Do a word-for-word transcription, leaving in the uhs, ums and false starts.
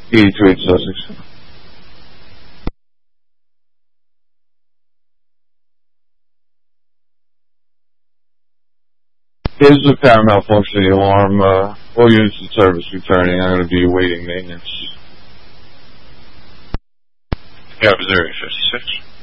eighty-two eight Sussex. Is the power malfunction the alarm? Uh, all units in service returning. I'm going to be awaiting maintenance. Cab zero fifty-six.